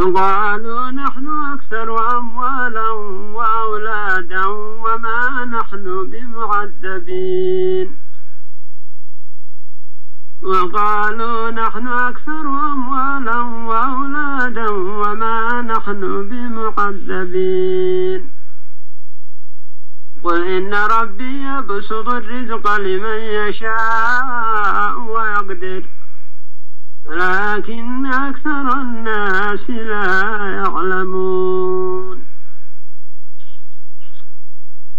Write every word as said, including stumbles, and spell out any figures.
قالوا نحن أكثر أموالا وأولادا وما نحن بمعذبين وقالوا نحن أكثر أموالا وأولادا وما نحن بمعذبين قل إن ربي يبسط الرزق لمن يشاء ويقدر لكن أكثر الناس لا يعلمون